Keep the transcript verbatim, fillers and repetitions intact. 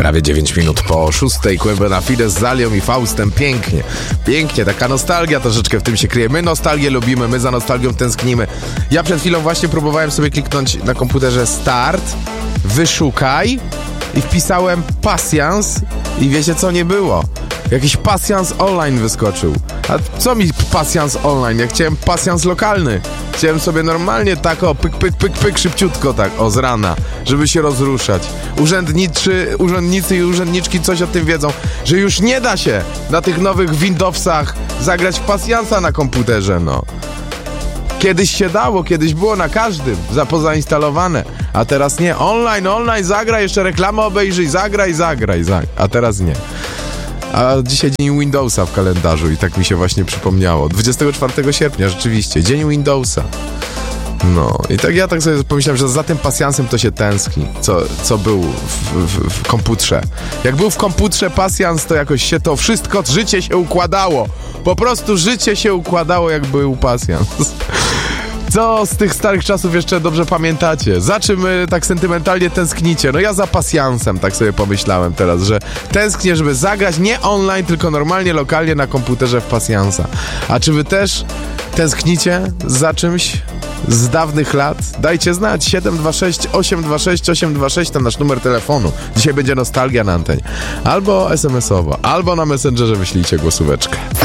Prawie dziewięć minut po szóstej. Kłębena Fides z Alią i Faustem. Pięknie, pięknie, taka nostalgia troszeczkę w tym się kryje. My nostalgię lubimy, my za nostalgią tęsknimy. Ja przed chwilą właśnie próbowałem sobie kliknąć na komputerze start, wyszukaj i wpisałem pasjans i wiecie co, nie było. Jakiś pasjans online wyskoczył. A co mi pasjans online? Ja chciałem pasjans lokalny. Chciałem sobie normalnie tak o pyk, pyk, pyk, pyk, szybciutko tak, o z rana, żeby się rozruszać. Urzędniczy, urzędnicy i urzędniczki coś o tym wiedzą, że już nie da się na tych nowych Windowsach zagrać w pasjansa na komputerze, no. Kiedyś się dało, kiedyś było na każdym za pozainstalowane, a teraz nie. Online, online, zagraj, jeszcze reklamę obejrzyj, zagraj, zagraj, zagraj, a teraz nie. A dzisiaj dzień Windowsa w kalendarzu i tak mi się właśnie przypomniało. dwudziestego czwartego sierpnia, rzeczywiście, dzień Windowsa. No i tak ja tak sobie pomyślałem, że za tym pasjansem to się tęskni, co, co był w, w, w komputrze. Jak był w komputrze pasjans, to jakoś się to wszystko, życie się układało. Po prostu życie się układało, jak był pasjans. Co z tych starych czasów jeszcze dobrze pamiętacie? Za czym y, tak sentymentalnie tęsknicie? No ja za pasjansem, tak sobie pomyślałem teraz, że tęsknię, żeby zagrać nie online, tylko normalnie, lokalnie na komputerze w pasjansa. A czy wy też tęsknicie za czymś z dawnych lat? Dajcie znać. siedem dwa sześć osiem dwa sześć osiem dwa sześć to nasz numer telefonu. Dzisiaj będzie nostalgia na antenie. Albo es em esowo, albo na Messengerze wyślijcie głosóweczkę.